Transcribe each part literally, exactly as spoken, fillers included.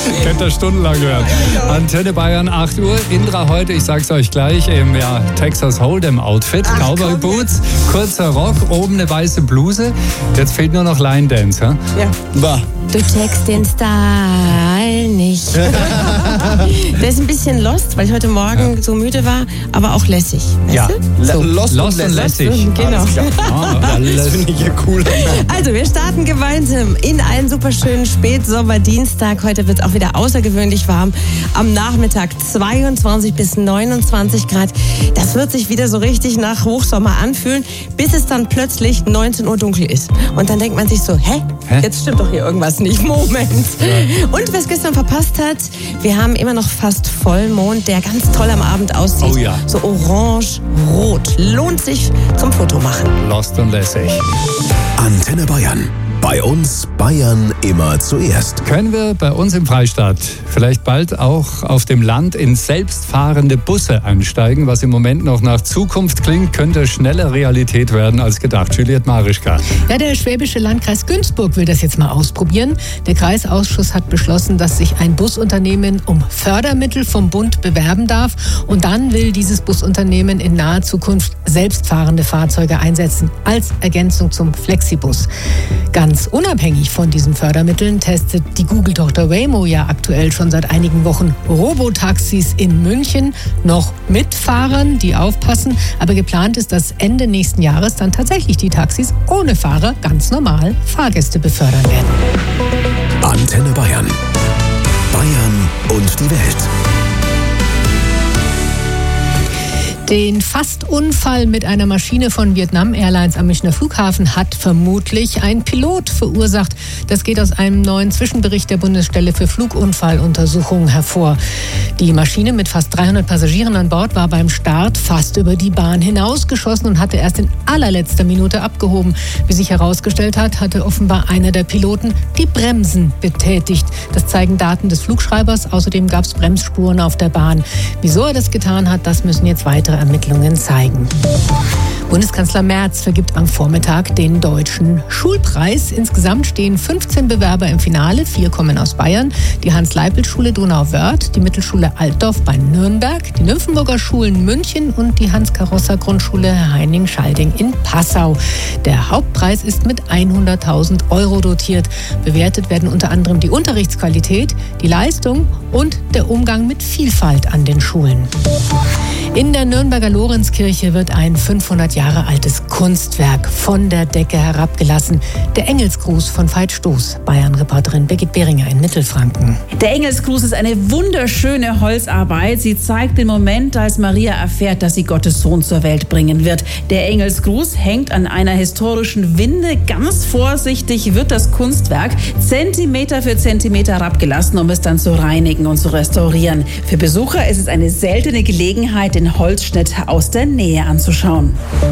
Könnt ihr stundenlang hören. Antenne Bayern, acht Uhr. Indra heute, ich sag's euch gleich, im ja, Texas Hold'em Outfit. Ach, Cowboy Boots, kurzer Rock, oben eine weiße Bluse. Jetzt fehlt nur noch Line Dance, ja? Ja. Bah. Du checkst den Style nicht. Der ist ein bisschen lost, weil ich heute Morgen ja. so müde war, aber auch lässig. Weißt ja, so. lost, lost und lässig. lässig. Genau. Ah, das finde ich ja cool. Also, wir starten gemeinsam in einen super schönen Spätsommerdienstag. Heute wird es auch wieder außergewöhnlich warm. Am Nachmittag zweiundzwanzig bis neunundzwanzig Grad. Das wird sich wieder so richtig nach Hochsommer anfühlen, bis es dann plötzlich neunzehn Uhr dunkel ist. Und dann denkt man sich so, hä? hä? Jetzt stimmt doch hier irgendwas nicht. Moment. Ja. Und wer es gestern verpasst hat, wir haben immer noch fast Vollmond, der ganz toll am Abend aussieht. Oh ja. So orange-rot. Lohnt sich zum Foto machen. Lost und lässig. Antenne Bayern. Bei uns Bayern immer zuerst. Können wir bei uns im Freistaat vielleicht bald auch auf dem Land in selbstfahrende Busse einsteigen? Was im Moment noch nach Zukunft klingt, könnte schneller Realität werden als gedacht. Juliette Marischka. Ja, der schwäbische Landkreis Günzburg will das jetzt mal ausprobieren. Der Kreisausschuss hat beschlossen, dass sich ein Busunternehmen um Fördermittel vom Bund bewerben darf. Und dann will dieses Busunternehmen in naher Zukunft selbstfahrende Fahrzeuge einsetzen, als Ergänzung zum Flexibus. Ganz unabhängig von diesen Fördermitteln testet die Google-Tochter Waymo ja aktuell schon seit einigen Wochen Robotaxis in München, noch mit Fahrern, die aufpassen. Aber geplant ist, dass Ende nächsten Jahres dann tatsächlich die Taxis ohne Fahrer ganz normal Fahrgäste befördern werden. Antenne Bayern. Bayern und die Welt. Den Fastunfall mit einer Maschine von Vietnam Airlines am Münchner Flughafen hat vermutlich ein Pilot verursacht. Das geht aus einem neuen Zwischenbericht der Bundesstelle für Flugunfalluntersuchungen hervor. Die Maschine mit fast dreihundert Passagieren an Bord war beim Start fast über die Bahn hinausgeschossen und hatte erst in allerletzter Minute abgehoben. Wie sich herausgestellt hat, hatte offenbar einer der Piloten die Bremsen betätigt. Das zeigen Daten des Flugschreibers. Außerdem gab es Bremsspuren auf der Bahn. Wieso er das getan hat, das müssen jetzt weitere Ermittlungen zeigen. Bundeskanzler Merz vergibt am Vormittag den Deutschen Schulpreis. Insgesamt stehen fünfzehn Bewerber im Finale. Vier kommen aus Bayern. Die Hans-Leipelt-Schule Donauwörth, die Mittelschule Altdorf bei Nürnberg, die Nymphenburger Schulen München und die Hans-Karosser-Grundschule Heining-Schalding in Passau. Der Hauptpreis ist mit hunderttausend Euro dotiert. Bewertet werden unter anderem die Unterrichtsqualität, die Leistung und der Umgang mit Vielfalt an den Schulen. In der Nürnberger Lorenzkirche wird ein fünfhundert Jahre altes Kunstwerk von der Decke herabgelassen. Der Engelsgruß von Veit Stoß, Bayern-Reporterin Birgit Behringer in Mittelfranken. Der Engelsgruß ist eine wunderschöne Holzarbeit. Sie zeigt den Moment, als Maria erfährt, dass sie Gottes Sohn zur Welt bringen wird. Der Engelsgruß hängt an einer historischen Winde. Ganz vorsichtig wird das Kunstwerk Zentimeter für Zentimeter herabgelassen, um es dann zu reinigen und zu restaurieren. Für Besucher ist es eine seltene Gelegenheit, den Holzschnitt aus der Nähe anzuschauen.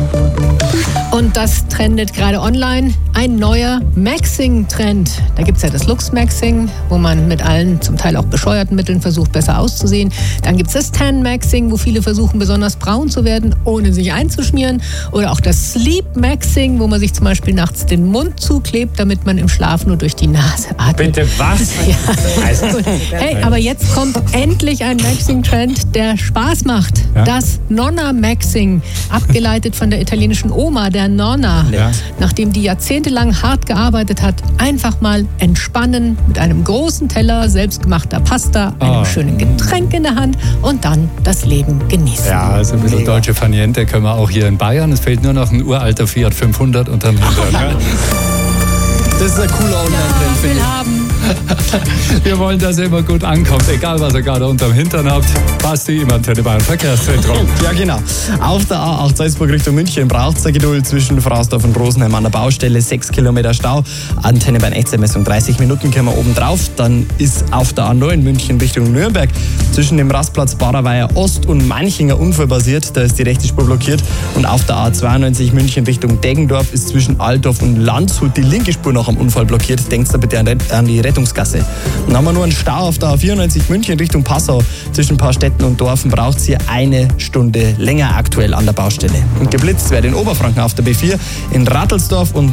Und das trendet gerade online. Ein neuer Maxing-Trend. Da gibt es ja das Lux-Maxing, wo man mit allen zum Teil auch bescheuerten Mitteln versucht, besser auszusehen. Dann gibt es das Tan-Maxing, wo viele versuchen, besonders braun zu werden, ohne sich einzuschmieren. Oder auch das Sleep-Maxing, wo man sich zum Beispiel nachts den Mund zuklebt, damit man im Schlaf nur durch die Nase atmet. Bitte was? Ja. Gut. Hey, aber jetzt kommt endlich ein Maxing-Trend, der Spaß macht. Ja? Das Nonna-Maxing, abgeleitet von der italienischen Oma, der Nonna. Ja. Nachdem die jahrzehntelang hart gearbeitet hat, einfach mal entspannen mit einem großen Teller selbstgemachter Pasta, einem Oh. schönen Getränk in der Hand und dann das Leben genießen. Ja, also ein bisschen Mega. deutsche Faniente können wir auch hier in Bayern. Es fehlt nur noch ein uralter Fiat fünfhundert und dann hinter. Das ist ein cooler Online-Trend, finde ich. Haben. Wir wollen, dass ihr immer gut ankommt, egal was ihr gerade unterm Hintern habt. Basti im Antenne Bayern Verkehrszentrum. Ja, genau. Auf der A acht Salzburg Richtung München braucht es Geduld zwischen Frausdorf und Rosenheim an der Baustelle. sechs Kilometer Stau. Antenne Bayern Echtzeitmessung dreißig Minuten können wir oben drauf. Dann ist auf der A neun München Richtung Nürnberg zwischen dem Rastplatz Baderweiher Ost und Manchinger Unfall passiert. Da ist die rechte Spur blockiert. Und auf der A zweiundneunzig München Richtung Deggendorf ist zwischen Altdorf und Landshut die linke Spur noch am Unfall blockiert. Denkt da bitte an die Rettungsgasse. Dann haben wir nur einen Stau auf der A vierundneunzig München Richtung Passau. Zwischen ein paar Städten und Dorfen braucht es hier eine Stunde länger aktuell an der Baustelle. Und geblitzt wird in Oberfranken auf der B vier, in Rattelsdorf und